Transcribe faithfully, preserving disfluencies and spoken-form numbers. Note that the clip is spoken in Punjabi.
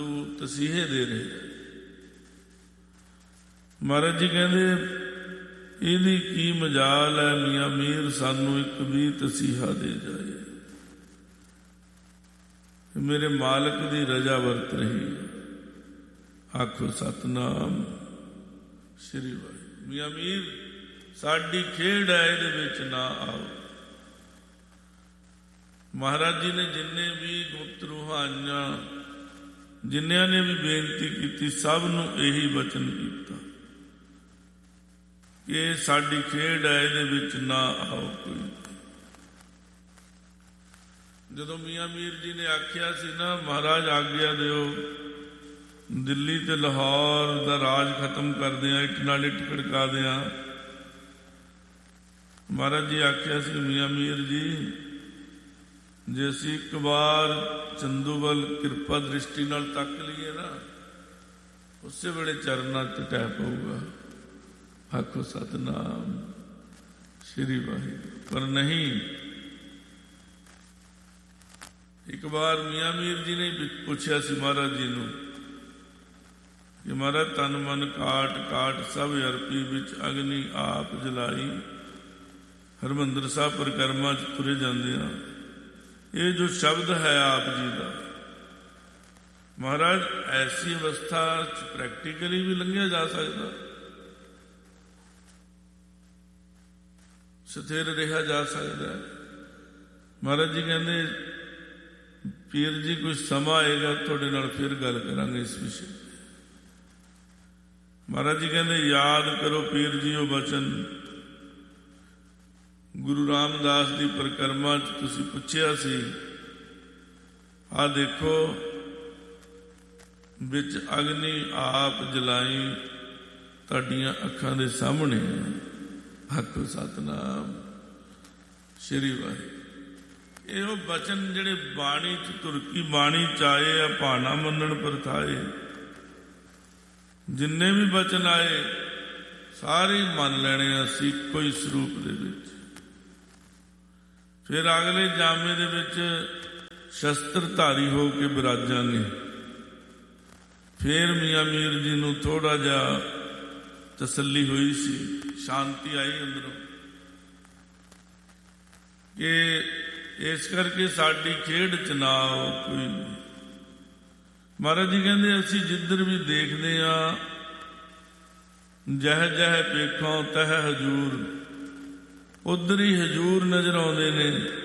ਤਸੀਹੇ ਦੇ ਰਹੇ। ਮਹਾਰਾਜ ਜੀ ਕਹਿੰਦੇ ਇਹਦੀ ਕੀ ਮਜਾਲ ਹੈ, ਮੀਆਂ ਮੀਰ ਸਾਨੂੰ ਇੱਕ ਵੀ ਤਸੀਹਾ ਦੇ ਜਾਏ, ਮੇਰੇ ਮਾਲਕ ਦੀ ਰਜਾ ਵਰਤ ਰਹੀ ਹੈ। ਆਖੋ ਸਤਨਾਮ ਸ੍ਰੀ ਵਾਹਿਗੁਰੂ। ਮੀਆਂ ਮੀਰ ਸਾਡੀ ਖੇਡ ਹੈ, ਇਹਦੇ ਵਿੱਚ ਨਾ ਆਓ। ਮਹਾਰਾਜ ਜੀ ਨੇ ਜਿੰਨੇ ਵੀ ਗੁਪਤ ਰੂਹਾਨੀਆਂ ਜਿੰਨਿਆਂ ਨੇ ਵੀ ਬੇਨਤੀ ਕੀਤੀ, ਸਭ ਨੂੰ ਇਹੀ ਵਚਨ ਕੀਤਾ ਕਿ ਸਾਡੀ ਖੇਡ ਹੈ, ਇਹਦੇ ਵਿੱਚ ਨਾ ਆਓ ਕੋਈ। ਜਦੋਂ ਮੀਆਂ ਮੀਰ ਜੀ ਨੇ ਆਖਿਆ ਸੀ ਨਾ, ਮਹਾਰਾਜ ਆਗਿਆ ਦਿਓ, ਦਿੱਲੀ ਤੇ ਲਾਹੌਰ ਦਾ ਰਾਜ ਖਤਮ ਕਰਦੇ ਆ, ਇੱਟ ਨਾਲ ਇੱਟ ਖੜਕਾ ਦਿਆਂ। ਮਹਾਰਾਜ ਜੀ ਆਖਿਆ ਸੀ, ਮੀਆਂ ਮੀਰ ਜੀ ਜੇ ਅਸੀਂ ਇੱਕ ਵਾਰ ਚੰਦੂ ਵੱਲ ਕਿਰਪਾ ਦ੍ਰਿਸ਼ਟੀ ਨਾਲ ਤੱਕ ਲਈਏ ਨਾ, ਉਸੇ ਵੇਲੇ ਚਰਨਾਂ ਤੇ ਟਹਿ ਪਊਗਾ। ਆਖੋ ਸਤਨਾਮ ਸ੍ਰੀ ਵਾਹਿਗੁਰੂ। ਪਰ ਨਹੀਂ, ਇੱਕ ਵਾਰ ਮੀਆਂ ਮੀਰ ਜੀ ਨੇ ਪੁੱਛਿਆ ਸੀ ਮਹਾਰਾਜ ਜੀ ਨੂੰ ਕਿ ਮਹਾਰਾਜ ਤਨ ਮਨ ਕਾਟ ਕਾਟ ਸਭ ਅਰਪੀ, ਵਿੱਚ ਅਗਨੀ ਆਪ ਜਲਾਈ। ਹਰਿਮੰਦਰ ਸਾਹਿਬ ਪਰਿਕਰਮਾ ਚ ਤੁਰੇ ਜਾਂਦੇ ਆ, ਇਹ ਜੋ ਸ਼ਬਦ ਹੈ ਆਪ ਜੀ ਦਾ, ਮਹਾਰਾਜ ਐਸੀ ਅਵਸਥਾ ਚ ਪ੍ਰੈਕਟੀਕਲੀ ਵੀ ਲੰਘਿਆ ਜਾ ਸਕਦਾ, ਸਥਿਰ ਰਿਹਾ ਜਾ ਸਕਦਾ। ਮਹਾਰਾਜ ਜੀ ਕਹਿੰਦੇ ਪੀਰ ਜੀ ਕੁਝ ਸਮਾਂ ਆਏਗਾ ਤੁਹਾਡੇ ਨਾਲ ਫਿਰ ਗੱਲ ਕਰਾਂਗੇ ਇਸ ਵਿਸ਼ੇ। ਮਹਾਰਾਜ ਜੀ ਕਹਿੰਦੇ ਯਾਦ ਕਰੋ ਪੀਰ ਜੀ ਉਹ ਬਚਨ ਗੁਰੂ ਰਾਮਦਾਸ ਦੀ ਪਰਿਕਰਮਾ ਚ ਤੁਸੀਂ ਪੁੱਛਿਆ ਸੀ, ਆਹ ਦੇਖੋ ਵਿੱਚ ਅਗਨੀ ਆਪ ਜਲਾਈ, ਤੁਹਾਡੀਆਂ ਅੱਖਾਂ ਦੇ ਸਾਹਮਣੇ। ਆਖੋ ਸਤਨਾਮ ਸ੍ਰੀ ਵਾਹਿਗੁਰੂ। ਇਹ ਉਹ ਬਚਨ ਜਿਹੜੇ ਬਾਣੀ ਚ ਤੁਰਕੀ ਬਾਣੀ ਚ ਆਏ ਆ, ਭਾਣਾ ਮੰਨਣ ਪਰਥਾਏ। ਜਿੰਨੇ ਵੀ ਬਚਨ ਆਏ ਸਾਰੇ ਮੰਨ ਲੈਣੇ ਆ ਅਸੀਂ ਇੱਕੋ ਹੀ ਸਰੂਪ ਦੇ ਵਿੱਚ। ਫਿਰ ਅਗਲੇ ਜਾਮੇ ਦੇ ਵਿੱਚ ਸ਼ਸਤਰ ਧਾਰੀ ਹੋ ਕੇ ਬਿਰਾਜਾਂਗੇ। ਫਿਰ ਮੀਆਂ ਮੀਰ ਜੀ ਨੂੰ ਥੋੜਾ ਜਿਹਾ ਤਸੱਲੀ ਹੋਈ ਸੀ, ਸ਼ਾਂਤੀ ਆਈ ਅੰਦਰੋਂ ਕਿ ਇਸ ਕਰਕੇ ਸਾਡੀ ਖੇਡ ਚ ਨਾ ਆਓ ਕੋਈ। ਮਹਾਰਾਜ ਜੀ ਕਹਿੰਦੇ ਅਸੀਂ ਜਿੱਧਰ ਵੀ ਦੇਖਦੇ ਆ, ਜਹ ਜਹ ਪੇਖੋਂ ਤਹ ਹਜੂਰ, ਉਧਰ ਹੀ ਹਜੂਰ ਨਜ਼ਰ ਆਉਂਦੇ ਨੇ।